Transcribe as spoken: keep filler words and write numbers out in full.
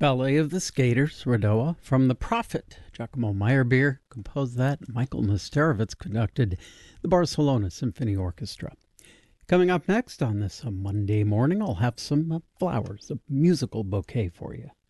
Ballet of the Skaters, Radowa, from The Prophet. Giacomo Meyerbeer composed that. Michael Nesterovitz conducted the Barcelona Symphony Orchestra. Coming up next on this uh, Monday morning, I'll have some uh, flowers, a musical bouquet for you.